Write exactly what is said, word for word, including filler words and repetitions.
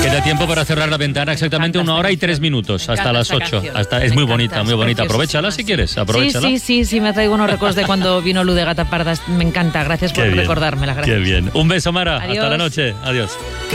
Queda tiempo para cerrar la ventana, exactamente una hora y tres minutos, hasta las ocho. Hasta, es muy bonita, muy bonita. Aprovechala si quieres, aprovechala. Sí, sí, sí, sí, me traigo unos recuerdos de cuando vino Luz de Gata Parda. Me encanta, gracias por Qué bien, recordármela. Gracias. Qué bien. Un beso, Mara. Adiós. Hasta la noche. Adiós.